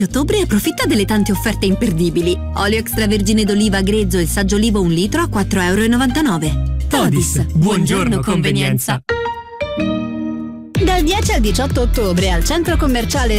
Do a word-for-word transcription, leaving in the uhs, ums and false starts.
Ottobre approfitta delle tante offerte imperdibili. Olio extravergine d'oliva grezzo e saggio olivo un litro a quattro e novantanove euro. Todis, buongiorno convenienza. Dal dieci al diciotto ottobre al centro commerciale